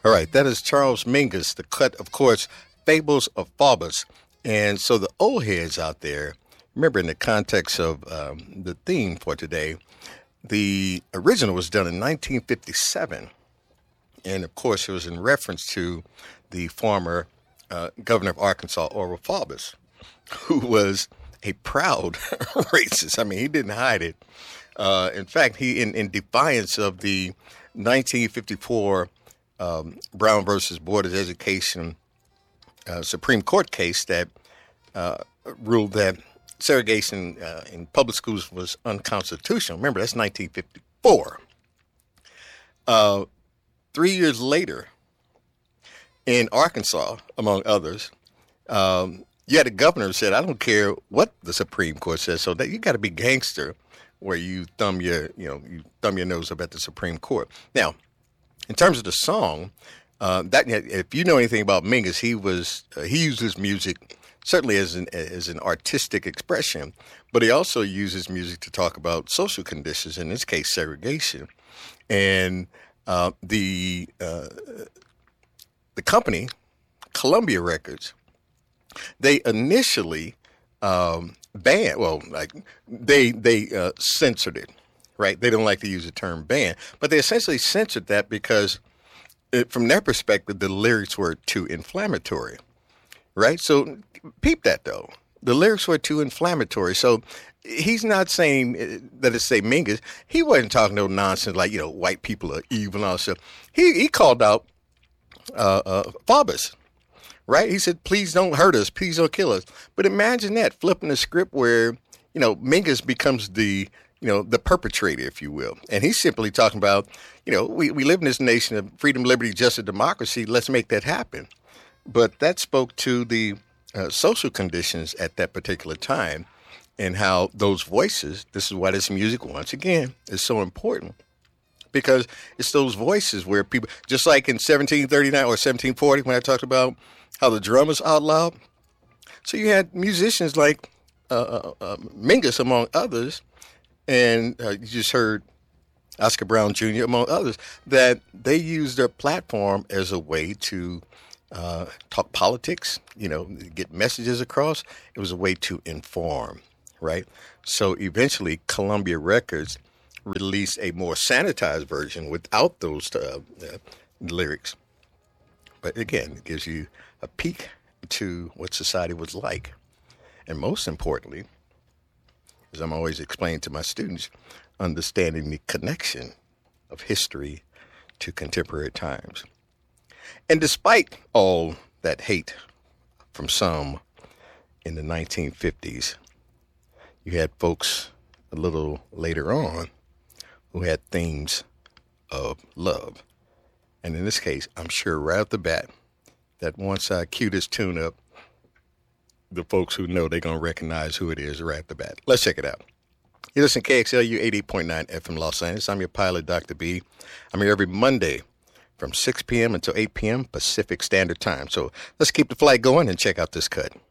All right, that is Charles Mingus. The cut, of course, Fables of Faubus. And so the old heads out there, remember in the context of the theme for today, the original was done in 1957. And of course, it was in reference to the former governor of Arkansas, Oral Faubus, who was a proud racist. I mean, he didn't hide it. In fact, he, in defiance of the 1954 Brown versus Board of Education Supreme Court case that ruled that segregation in public schools was unconstitutional. Remember, that's 1954. 3 years later, in Arkansas, among others, you had a governor who said, "I don't care what the Supreme Court says." So that you got to be gangster, where you thumb your nose up at the Supreme Court. Now, in terms of the song, that if you know anything about Mingus, he used his music certainly as an artistic expression, but he also uses music to talk about social conditions, in this case, segregation, and the company, Columbia Records, they initially banned. Well, like they censored it, right? They don't like to use the term ban, but they essentially censored that because, from their perspective, the lyrics were too inflammatory, right? So peep that though. The lyrics were too inflammatory. So he's not saying that it's say Mingus. He wasn't talking no nonsense like, white people are evil and all that stuff. He called out Faubus, right? He said, "Please don't hurt us. Please don't kill us." But imagine that, flipping the script where, Mingus becomes the perpetrator, if you will. And he's simply talking about, we live in this nation of freedom, liberty, justice, democracy. Let's make that happen. But that spoke to the social conditions at that particular time and how those voices, this is why this music, once again, is so important. Because it's those voices where people, just like in 1739 or 1740, when I talked about how the drum is outlawed. So you had musicians like Mingus, among others, and you just heard Oscar Brown Jr., among others, that they used their platform as a way to talk politics, get messages across. It was a way to inform, right? So eventually Columbia Records released a more sanitized version without those lyrics. But again, it gives you a peek to what society was like. And most importantly, as I'm always explaining to my students, understanding the connection of history to contemporary times. And despite all that hate from some in the 1950s, you had folks a little later on who had themes of love. And in this case, I'm sure right off the bat that once I cue this tune up, the folks who know, they're going to recognize who it is right off the bat. Let's check it out. You listen to KXLU 88.9 FM Los Angeles. I'm your pilot, Dr. B. I'm here every Monday from 6 p.m. until 8 p.m. Pacific Standard Time. So let's keep the flight going and check out this cut.